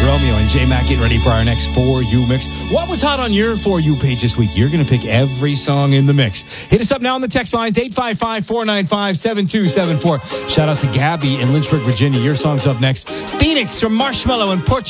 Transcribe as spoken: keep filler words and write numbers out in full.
Romeo and J-Mac getting ready for our next For You mix. What was hot on your For You page this week? You're going to pick every song in the mix. Hit us up now on the text lines, eight five five, four nine five, seven two seven four. Shout out to Gabby in Lynchburg, Virginia. Your song's up next. Phoenix from Marshmallow and Portugal.